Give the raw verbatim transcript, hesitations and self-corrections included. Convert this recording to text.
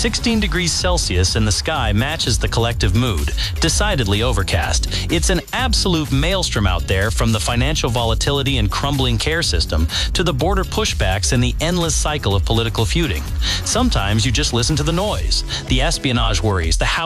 sixteen degrees Celsius and the sky matches the collective mood, decidedly overcast. It's an absolute maelstrom out there, from the financial volatility and crumbling care system to the border pushbacks and the endless cycle of political feuding. Sometimes you just listen to the noise, the espionage worries, the house